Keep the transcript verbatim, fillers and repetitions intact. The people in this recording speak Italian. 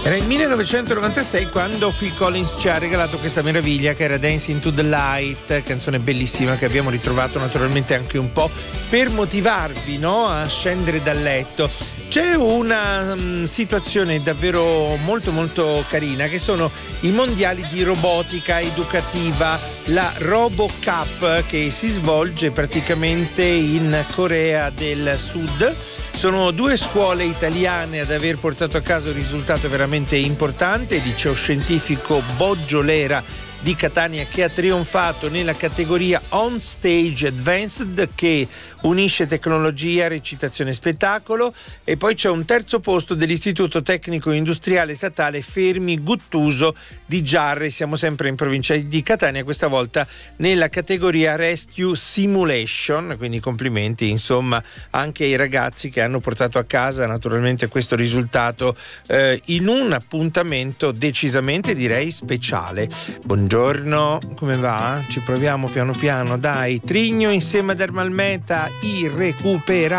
Era il millenovecentonovantasei quando Phil Collins ci ha regalato questa meraviglia che era Dancing to the Light, canzone bellissima che abbiamo ritrovato naturalmente anche un po' per motivarvi, no? A scendere dal letto. C'è una um, situazione davvero molto molto carina che sono i mondiali di robotica educativa, la RoboCup, che si svolge praticamente in Corea del Sud. Sono due scuole italiane ad aver portato a casa un risultato veramente importante, il liceo scientifico Boggiolera di Catania, che ha trionfato nella categoria On Stage Advanced, che unisce tecnologia, recitazione e spettacolo, e poi c'è un terzo posto dell'Istituto Tecnico Industriale Statale Fermi Guttuso di Giarre, siamo sempre in provincia di Catania, questa volta nella categoria Rescue Simulation, quindi complimenti insomma anche ai ragazzi che hanno portato a casa naturalmente questo risultato eh, in un appuntamento decisamente direi speciale. Buongiorno, come va? Ci proviamo piano piano, dai. Trigno insieme ad Ermalmeta, i recupera